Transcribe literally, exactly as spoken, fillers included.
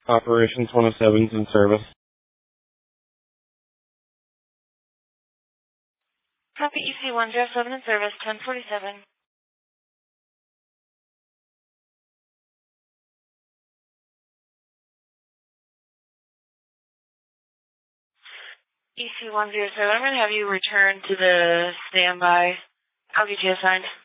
Operations one oh seven's in service. Copy E C one oh seven in service, ten forty-seven. E C one oh seven, I'm going to have you return to the standby. I'll get you assigned.